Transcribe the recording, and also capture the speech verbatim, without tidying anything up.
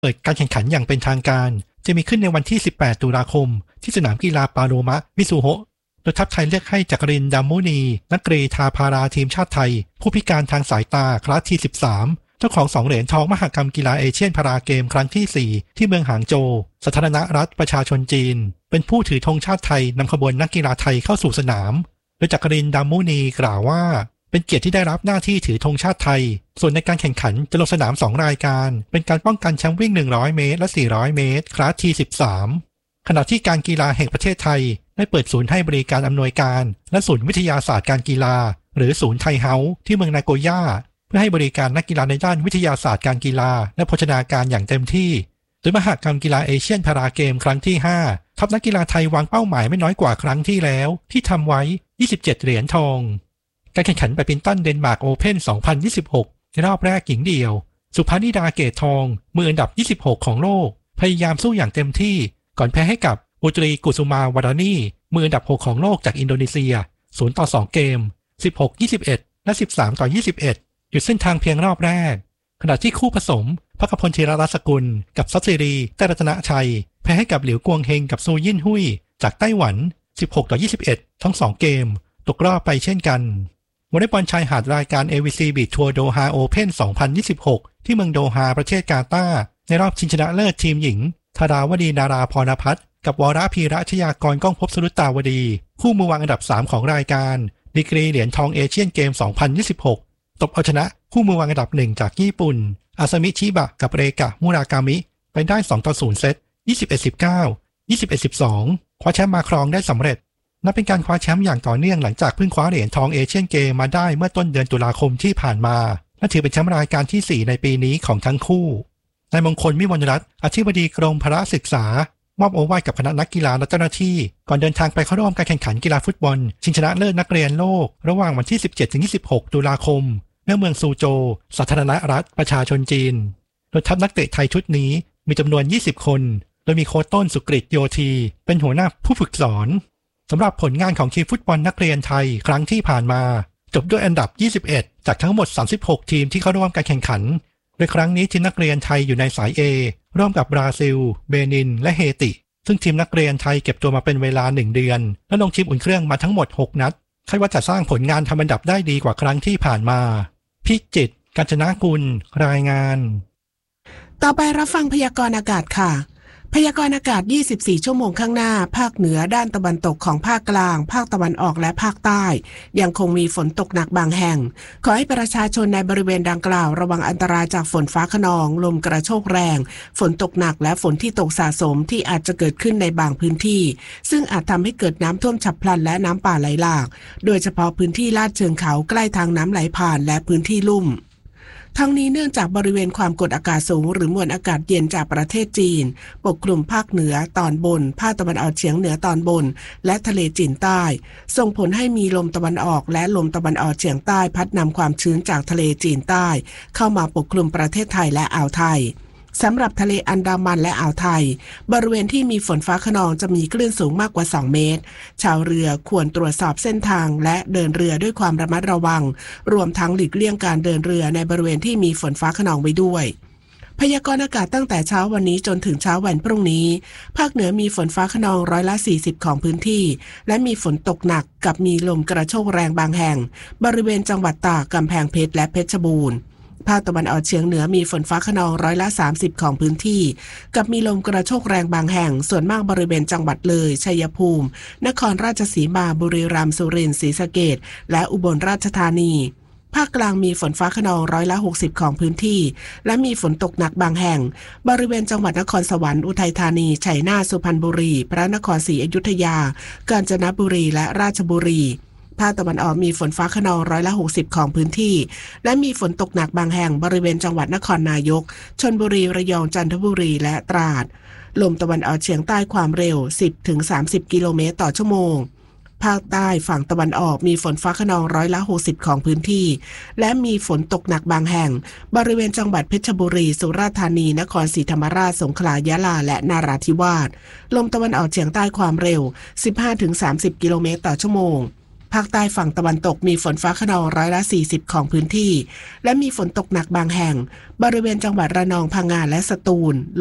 เปิดการแข่งขันอย่างเป็นทางการจะมีขึ้นในวันที่สิบแปดตุลาคมที่สนามกีฬาปาโรมะมิซูโฮะโดยทัพไทยเลือกให้จักรินทร์ดำมุนีนักกรีฑาพาราทีมชาติไทยผู้พิการทางสายตาคลาสที่สิบสามเจ้าของสองเหรียญทองมหกรรมกีฬาเอเชียนพาราเกมครั้งที่สี่ที่เมืองหางโจวสาธารณรัฐประชาชนจีนเป็นผู้ถือธงชาติไทยนำขบวนนักกีฬาไทยเข้าสู่สนามโดยจักรินทร์ดำมุนีกล่าวว่าเป็นเกียรติที่ได้รับหน้าที่ถือธงชาติไทยส่วนในการแข่งขันจะลงสนามสองรายการเป็นการป้องกันแชมป์วิ่งหนึ่งร้อยเมตรและสี่ร้อยเมตรคลาสที่สิบสามขณะที่การกีฬาแห่งประเทศไทยได้เปิดศูนย์ให้บริการอำนวยการและศูนย์วิทยาศาสตร์การกีฬาหรือศูนย์ไทเฮาส์ที่เมืองนาโกย่าเพื่อให้บริการนักกีฬาในด้านวิทยาศาสตร์การกีฬาและโภชนาการอย่างเต็มที่โดยมหกรรมกีฬาเอเชียนพาราเกมครั้งที่ห้าทัพนักกีฬาไทยวางเป้าหมายไม่น้อยกว่าครั้งที่แล้วที่ทำไว้ยี่สิบเจ็ดเหรียญทองการแข่งขันแบดมินตันเดนมาร์กโอเพ่นสองพันยี่สิบหกในรอบแรกหญิงเดี่ยวสุภานิดาเกตทองมืออันดับยี่สิบหกของโลกพยายามสู้อย่างเต็มที่ก่อนแพ้ให้กับอุตรีกุสุมาวารานีมืออันดับหกของโลกจากอินโดนีเซียศูนย์ต่อสองเกม สิบหก ยี่สิบเอ็ด และ สิบสาม ต่อ ยี่สิบเอ็ด หยุดเส้นทางเพียงรอบแรกขณะที่คู่ผสมภคพลธีรรัตน์สกุลกับซัตซิรีแต้รัตนชัยแพ้ให้กับหลิวกวงเฮงกับซูยินหุยจากไต้หวันสิบหก ต่อ ยี่สิบเอ็ด ทั้งสองเกมตกรอบไปเช่นกันวอลเลย์บอลชายหาดรายการ เอ วี ซี Beach Tour Doha Open สองพันยี่สิบหกที่เมืองโดฮาประเทศกาตาร์ในรอบชิงชนะเลิศทีมหญิงธาราวดีนาราพรพัฒน์กับวรพีระชยากรก้องภพสรุตตาวดีคู่มือวางอันดับสามของรายการดีกรีเหรียญทองเอเชียนเกมสองพันยี่สิบหกตบเอาชนะคู่มือวางอันดับหนึ่งจากญี่ปุ่นอาซามิชิบะกับเรกะมุรากามิไปได้สองต่อศูนย์เซต ยี่สิบเอ็ด สิบเก้า ยี่สิบเอ็ด สิบสอง คว้าแชมป์มาครองได้สำเร็จนับเป็นการคว้าแชมป์อย่างต่อเนื่องหลังจากเพิ่งคว้าเหรียญทองเอเชียนเกมมาได้เมื่อต้นเดือนตุลาคมที่ผ่านมาและถือเป็นแชมป์รายการที่สี่ในปีนี้ของทั้งคู่นายมงคลวิมลรัตน์อธิบดีกรมพละศึกษามอบโอวาทกับคณะนักกีฬาและเจ้าหน้าที่ก่อนเดินทางไปเข้าร่วมการแข่งขันกีฬาฟุตบอลชิงชนะเลิศนักเรียนโลกระหว่างวันที่ สิบเจ็ดถึงยี่สิบหก ตุลาคมณเมืองซูโจวสาธารณรัฐประชาชนจีนโดยทัพนักเตะไทยชุดนี้มีจำนวนยี่สิบคนโดยมีโค้ชต้นสุกฤตโยธีเป็นหัวหน้าผู้ฝึกสอนสำหรับผลงานของทีมฟุตบอลนักเรียนไทยครั้งที่ผ่านมาจบด้วยอันดับยี่สิบเอ็ดจากทั้งหมดสามสิบหกทีมที่เข้าร่วมการแข่งขันโดยครั้งนี้ทีมนักเรียนไทยอยู่ในสาย A ร่วมกับบราซิลเบนินและเฮติซึ่งทีมนักเรียนไทยเก็บตัวมาเป็นเวลาหนึ่งเดือนและลงทีมอุ่นเครื่องมาทั้งหมดหกนัดคาดว่าจะสร้างผลงานทำอันดับได้ดีกว่าครั้งที่ผ่านมาพิจิตร กาญจนกุลรายงานต่อไปรับฟังพยากรณ์อากาศค่ะพยากรณ์อากาศยี่สิบสี่ชั่วโมงข้างหน้าภาคเหนือด้านตะวันตกของภาคกลางภาคตะวันออกและภาคใต้ยังคงมีฝนตกหนักบางแห่งขอให้ประชาชนในบริเวณดังกล่าวระวังอันตรายจากฝนฟ้าคะนองลมกระโชกแรงฝนตกหนักและฝนที่ตกสะสมที่อาจจะเกิดขึ้นในบางพื้นที่ซึ่งอาจทำให้เกิดน้ำท่วมฉับพลันและน้ำป่าไหลหลากโดยเฉพาะพื้นที่ลาดเชิงเขาใกล้ทางน้ำไหลผ่านและพื้นที่ลุ่มทั้งนี้เนื่องจากบริเวณความกดอากาศสูงหรือมวลอากาศเย็นจากประเทศจีนปกคลุมภาคเหนือตอนบนภาคตะวันออกเฉียงเหนือตอนบนและทะเลจีนใต้ส่งผลให้มีลมตะวันออกและลมตะวันออกเฉียงใต้พัดนำความชื้นจากทะเลจีนใต้เข้ามาปกคลุมประเทศไทยและอ่าวไทยสำหรับทะเลอันดามันและอ่าวไทยบริเวณที่มีฝนฟ้าคะนองจะมีคลื่นสูงมากกว่าสองเมตรชาวเรือควรตรวจสอบเส้นทางและเดินเรือด้วยความระมัดระวังรวมทั้งหลีกเลี่ยงการเดินเรือในบริเวณที่มีฝนฟ้าคะนองไว้ด้วยพยากรณ์อากาศตั้งแต่เช้าวันนี้จนถึงเช้าวันพรุ่งนี้ภาคเหนือมีฝนฟ้าคะนองร้อยละสี่สิบของพื้นที่และมีฝนตกหนักกับมีลมกระโชกแรงบางแห่งบริเวณจังหวัดตากกำแพงเพชรและเพชรบูรณ์ภาคตะวันออกเฉียงเหนือมีฝนฟ้าคะนองร้อยละสามสิบของพื้นที่กับมีลมกระโชกแรงบางแห่งส่วนมากบริเวณจังหวัดเลยชัยภูมินครราชสีมาบุรีรัมย์สุรินทร์ศรีสะเกษและอุบลราชธานีภาคกลางมีฝนฟ้าคะนองร้อยละหกสิบของพื้นที่และมีฝนตกหนักบางแห่งบริเวณจังหวัดนครสวรรค์อุทัยธานีชัยนาทสุพรรณบุรีพระนครศรีอยุธยากาญจนบุรีและราชบุรีภาคตะวันออกมีฝนฟ้าคะนองร้อยละหกสิบของพื้นที่และมีฝนตกหนักบางแห่งบริเวณจังหวัดนครนายกชลบุรีระยองจันทบุรีและตราดลมตะวันออกเฉียงใต้ความเร็ว สิบถึงสามสิบ กิโลเมตรต่อชั่วโมงภาคใต้ฝั่งตะวันออกมีฝนฟ้าคะนองร้อยละหกสิบของพื้นที่และมีฝนตกหนักบางแห่งบริเวณจังหวัดเพชรบุรีสุราษฎร์ธานีนครศรีธรรมราชสงขลายะลาและนราธิวาสลมตะวันออกเฉียงใต้ความเร็ว สิบห้าถึงสามสิบ กิโลเมตรต่อชั่วโมงภาคใต้ฝั่งตะวันตกมีฝนฟ้าคะนองร้อยละสี่สิบของพื้นที่และมีฝนตกหนักบางแห่งบริเวณจังหวัดระนองพังงาและสตูล